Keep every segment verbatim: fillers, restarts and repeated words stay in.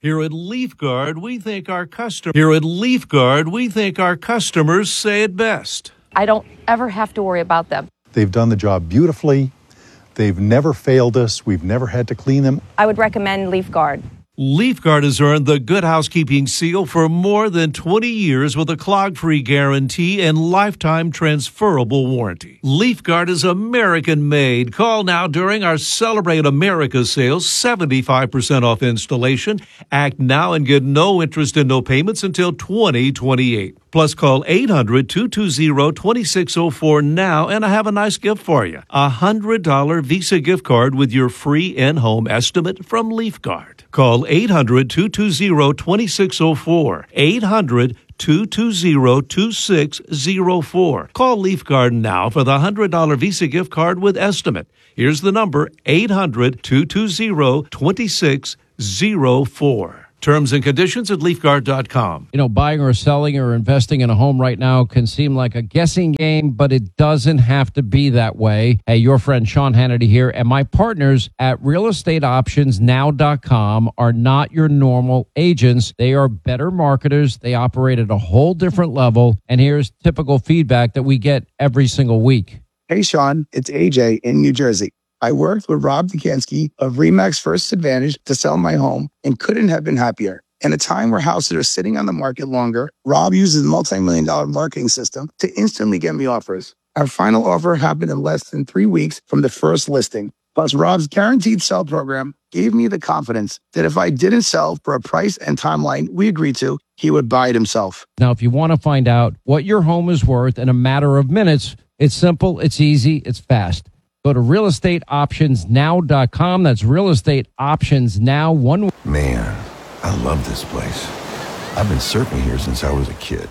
Here at LeafGuard, we think our custom- Here at LeafGuard, we think our customers say it best. I don't ever have to worry about them. They've done the job beautifully. They've never failed us. We've never had to clean them. I would recommend LeafGuard. LeafGuard has earned the Good Housekeeping seal for more than twenty years with a clog-free guarantee and lifetime transferable warranty. LeafGuard is American-made. Call now during our Celebrate America sales, seventy-five percent off installation. Act now and get no interest and no payments until twenty twenty-eight. Plus, call eight hundred, two two zero, two six zero four now, and I have a nice gift for you. A one hundred dollars Visa gift card with your free in-home estimate from LeafGuard. Call eight hundred, two two zero, two six zero four. eight hundred, two two zero, two six zero four. Call LeafGuard now for the one hundred dollars Visa gift card with estimate. Here's the number, eight hundred, two two zero, two six zero four. Terms and conditions at leaf guard dot com. You know, buying or selling or investing in a home right now can seem like a guessing game, but it doesn't have to be that way. Hey, your friend Sean Hannity here, and my partners at real estate options now dot com are not your normal agents. They are better marketers. They operate at a whole different level, and here's typical feedback that we get every single week. Hey, Sean, it's A J in New Jersey. I worked with Rob Dukansky of RE/MAX First Advantage to sell my home and couldn't have been happier. In a time where houses are sitting on the market longer, Rob uses a multi-million dollar marketing system to instantly get me offers. Our final offer happened in less than three weeks from the first listing. Plus, Rob's guaranteed sell program gave me the confidence that if I didn't sell for a price and timeline we agreed to, he would buy it himself. Now, if you want to find out what your home is worth in a matter of minutes, it's simple, it's easy, it's fast. Go to real estate options now dot com. That's real estate options now. One. Man, I love this place. I've been surfing here since I was a kid.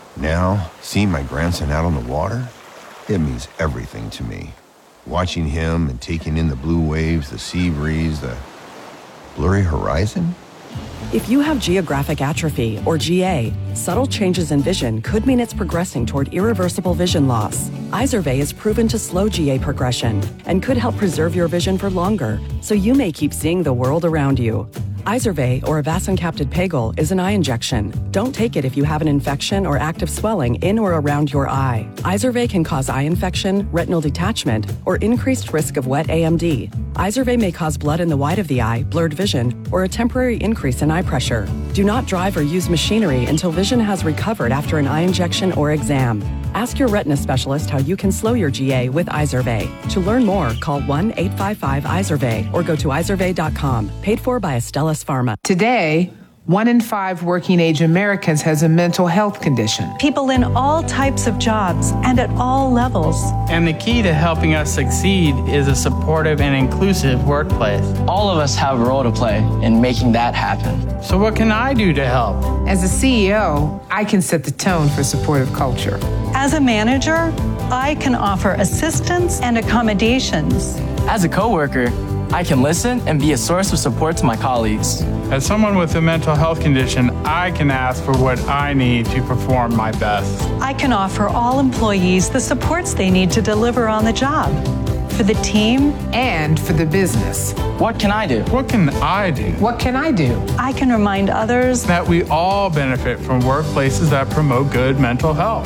Now, seeing my grandson out on the water, it means everything to me. Watching him and taking in the blue waves, the sea breeze, the blurry horizon. If you have geographic atrophy, or G A, subtle changes in vision could mean it's progressing toward irreversible vision loss. Izervay is proven to slow G A progression and could help preserve your vision for longer, so you may keep seeing the world around you. Izervay, or avacincaptad pegol, is an eye injection. Don't take it if you have an infection or active swelling in or around your eye. Izervay can cause eye infection, retinal detachment, or increased risk of wet A M D. Izervay may cause blood in the white of the eye, blurred vision, or a temporary increase in eye pressure. Do not drive or use machinery until vision has recovered after an eye injection or exam. Ask your retina specialist how you can slow your G A with Izervay. To learn more, call one eight five five Izervay or go to izervay dot com. Paid for by Astellas Pharma. Today, one in five working-age Americans has a mental health condition. People in all types of jobs and at all levels. And the key to helping us succeed is a supportive and inclusive workplace. All of us have a role to play in making that happen. So what can I do to help? As a C E O, I can set the tone for supportive culture. As a manager, I can offer assistance and accommodations. As a coworker, I can listen and be a source of support to my colleagues. As someone with a mental health condition, I can ask for what I need to perform my best. I can offer all employees the supports they need to deliver on the job. For the team and for the business. What can I do? What can I do? What can I do? I can remind others that we all benefit from workplaces that promote good mental health.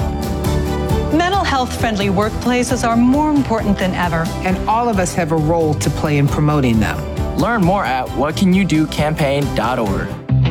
Mental health-friendly workplaces are more important than ever. And all of us have a role to play in promoting them. Learn more at what can you do campaign dot org.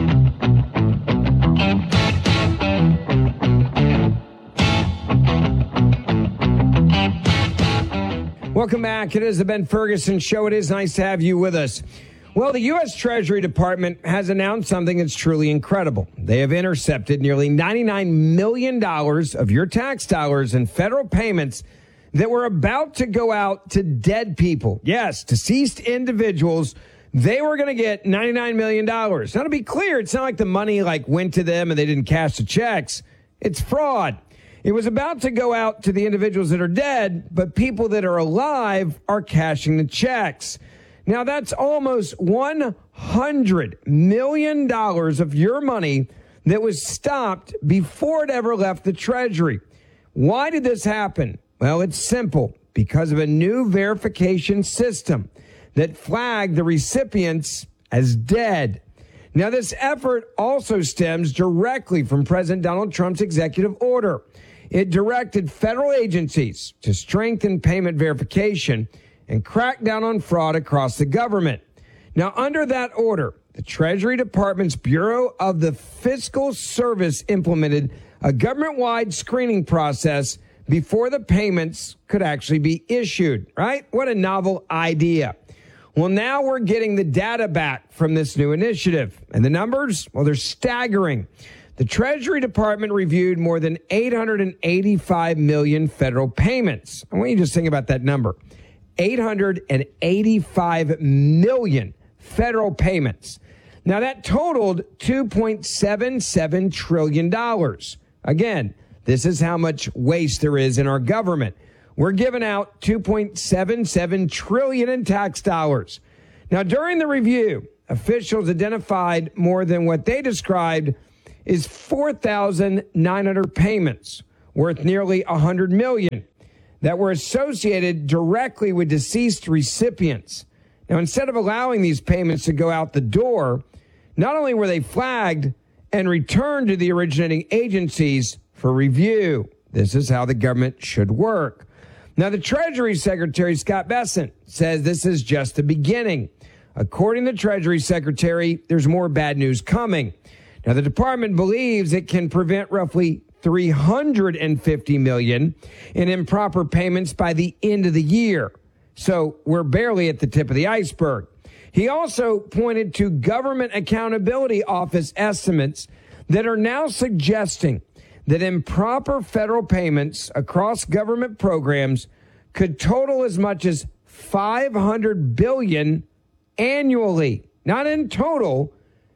Welcome back. It is the Ben Ferguson Show. It is nice to have you with us. Well, the U S Treasury Department has announced something that's truly incredible. They have intercepted nearly ninety-nine million dollars of your tax dollars in federal payments that were about to go out to dead people. Yes, deceased individuals. They were going to get ninety-nine million dollars. Now, to be clear, it's not like the money like went to them and they didn't cash the checks. It's fraud. It was about to go out to the individuals that are dead, but people that are alive are cashing the checks. Now, that's almost one hundred million dollars of your money that was stopped before it ever left the Treasury. Why did this happen? Well, it's simple. Because of a new verification system that flagged the recipients as dead. Now, this effort also stems directly from President Donald Trump's executive order. It directed federal agencies to strengthen payment verification and crack down on fraud across the government. Now, under that order, the Treasury Department's Bureau of the Fiscal Service implemented a government-wide screening process before the payments could actually be issued, right? What a novel idea. Well, now we're getting the data back from this new initiative. And the numbers, well, they're staggering. The Treasury Department reviewed more than eight hundred eighty-five million federal payments. I want you to just think about that number. eight hundred eighty-five million federal payments. Now, that totaled two point seven seven trillion dollars. Again, this is how much waste there is in our government. We're giving out two point seven seven trillion dollars in tax dollars. Now, during the review, officials identified more than what they described as four thousand nine hundred payments worth nearly one hundred million dollars that were associated directly with deceased recipients. Now, instead of allowing these payments to go out the door, not only were they flagged and returned to the originating agencies for review. This is how the government should work. Now, the Treasury Secretary, Scott Bessent, says this is just the beginning. According to the Treasury Secretary, there's more bad news coming. Now, the department believes it can prevent roughly three hundred fifty million dollars in improper payments by the end of the year. So we're barely at the tip of the iceberg. He also pointed to Government Accountability Office estimates that are now suggesting that improper federal payments across government programs could total as much as five hundred billion dollars annually, not in total,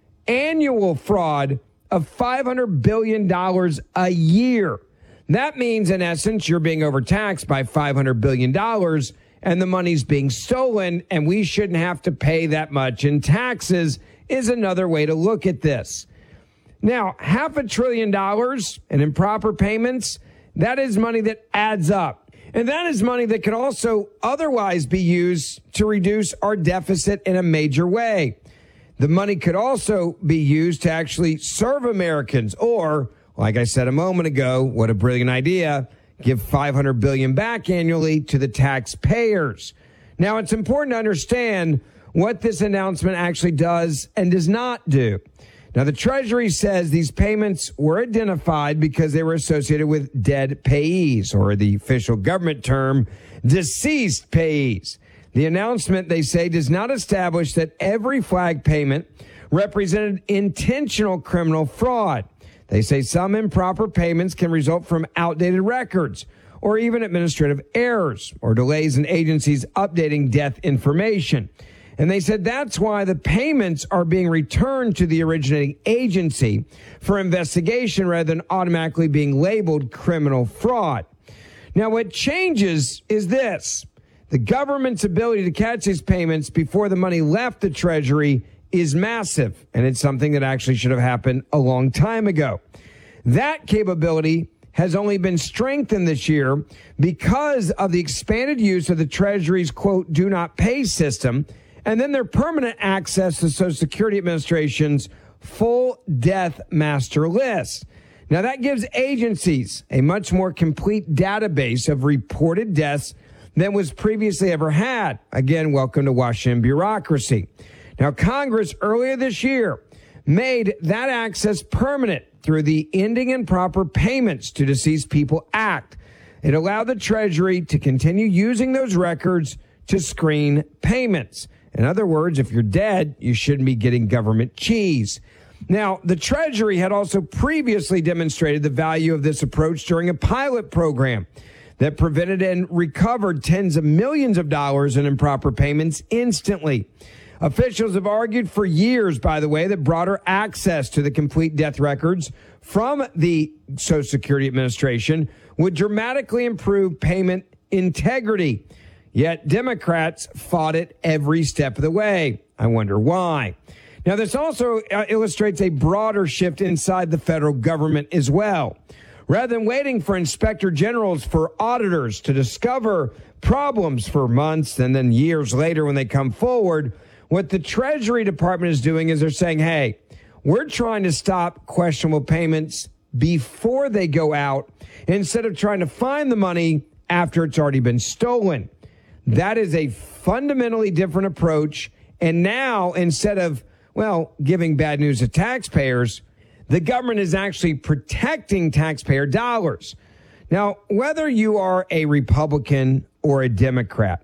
annual fraud of five hundred billion dollars a year. That means, in essence, you're being overtaxed by five hundred billion dollars and the money's being stolen, and we shouldn't have to pay that much in taxes, is another way to look at this. Now, half a trillion dollars in improper payments, that is money that adds up. And that is money that could also otherwise be used to reduce our deficit in a major way. The money could also be used to actually serve Americans or, like I said a moment ago, what a brilliant idea, give five hundred billion dollars back annually to the taxpayers. Now, it's important to understand what this announcement actually does and does not do. Now, the Treasury says these payments were identified because they were associated with dead payees, or the official government term, deceased payees. The announcement, they say, does not establish that every flag payment represented intentional criminal fraud. They say some improper payments can result from outdated records or even administrative errors or delays in agencies updating death information. And they said that's why the payments are being returned to the originating agency for investigation rather than automatically being labeled criminal fraud. Now, what changes is this. The government's ability to catch these payments before the money left the Treasury is massive, and it's something that actually should have happened a long time ago. That capability has only been strengthened this year because of the expanded use of the Treasury's, quote, do not pay system, and then their permanent access to Social Security Administration's full death master list. Now, that gives agencies a much more complete database of reported deaths than was previously ever had. Again, welcome to Washington bureaucracy. Now, Congress earlier this year made that access permanent through the Ending Improper Payments to Deceased People Act. It allowed the Treasury to continue using those records to screen payments. In other words, if you're dead, you shouldn't be getting government cheese. Now, the Treasury had also previously demonstrated the value of this approach during a pilot program that prevented and recovered tens of millions of dollars in improper payments instantly. Officials have argued for years, by the way, that broader access to the complete death records from the Social Security Administration would dramatically improve payment integrity. Yet Democrats fought it every step of the way. I wonder why. Now, this also uh, illustrates a broader shift inside the federal government as well. Rather than waiting for inspector generals, for auditors to discover problems for months and then years later when they come forward, what the Treasury Department is doing is they're saying, hey, We're trying to stop questionable payments before they go out instead of trying to find the money after it's already been stolen. That is a fundamentally different approach. And now, instead of, well, giving bad news to taxpayers, the government is actually protecting taxpayer dollars. Now, whether you are a Republican or a Democrat,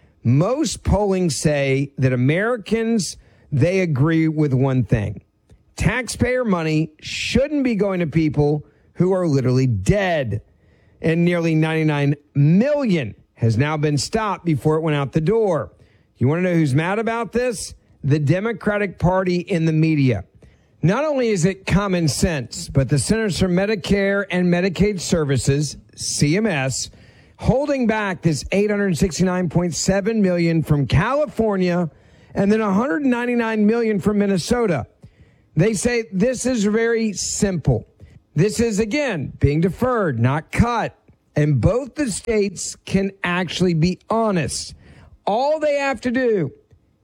most polling say that Americans, they agree with one thing. Taxpayer money shouldn't be going to people who are literally dead. And nearly ninety-nine million has now been stopped before it went out the door. You want to know who's mad about this? The Democratic Party in the media. Not only is it common sense, but the Centers for Medicare and Medicaid Services, C M S, holding back this eight hundred sixty-nine point seven million dollars from California and then one hundred ninety-nine million dollars from Minnesota. They say this is very simple. This is, again, being deferred, not cut. And both the states can actually be honest. All they have to do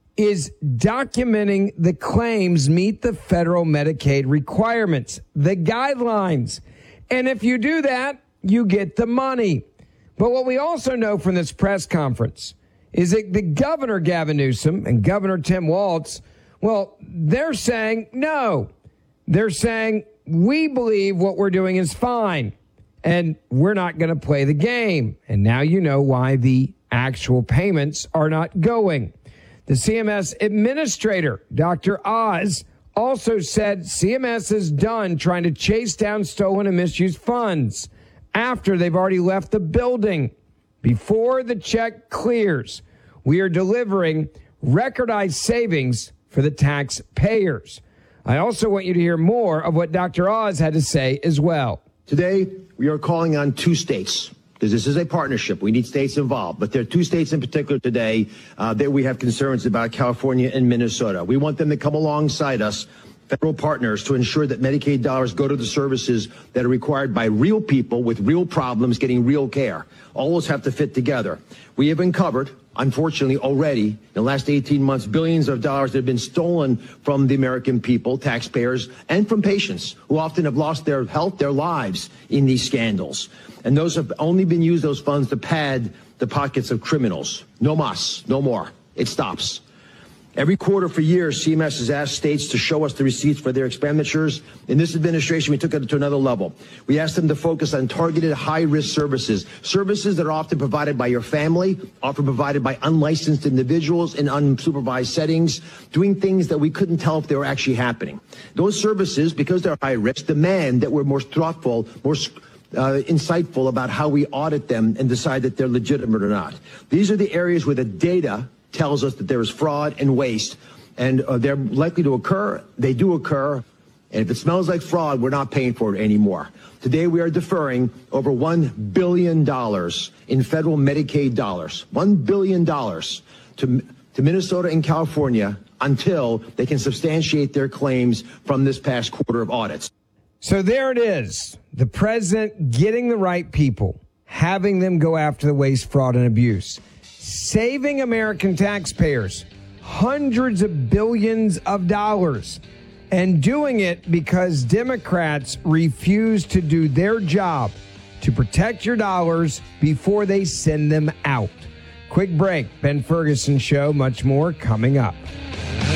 is documenting the claims meet the federal Medicaid requirements, the guidelines. And if you do that, you get the money. But what we also know from this press conference is that the governor, Gavin Newsom, and Governor Tim Walz, well, they're saying no. They're saying we believe what we're doing is fine, and we're not going to play the game. And now you know why the actual payments are not going. The C M S administrator, Doctor Oz, also said C M S is done trying to chase down stolen and misused funds after they've already left the building. Before the check clears, we are delivering recordized savings for the taxpayers. I also want you to hear more of what Doctor Oz had to say as well. Today, we are calling on two states, because this is a partnership. We need states involved. But there are two states in particular today uh, that we have concerns about, California and Minnesota. We want them to come alongside us, federal partners, to ensure that Medicaid dollars go to the services that are required by real people with real problems getting real care. All those have to fit together. We have uncovered, unfortunately, already in the last eighteen months, billions of dollars that have been stolen from the American people, taxpayers, and from patients who often have lost their health, their lives in these scandals. And those have only been used, those funds, to pad the pockets of criminals. No mas, no more. It stops. Every quarter for years, C M S has asked states to show us the receipts for their expenditures. In this administration, we took it to another level. We asked them to focus on targeted high-risk services, services that are often provided by your family, often provided by unlicensed individuals in unsupervised settings, doing things that we couldn't tell if they were actually happening. Those services, because they're high-risk, demand that we're more thoughtful, more Uh, insightful about how we audit them and decide that they're legitimate or not. These are the areas where the data tells us that there is fraud and waste, and uh, they're likely to occur. They do occur, and if it smells like fraud, we're not paying for it anymore. Today, we are deferring over one billion dollars in federal Medicaid dollars, one billion dollars to, to Minnesota and California until they can substantiate their claims from this past quarter of audits. So there it is. The president getting the right people, having them go after the waste, fraud, and abuse, saving American taxpayers hundreds of billions of dollars, and doing it because Democrats refuse to do their job to protect your dollars before they send them out. Quick break. Ben Ferguson Show. Much more coming up.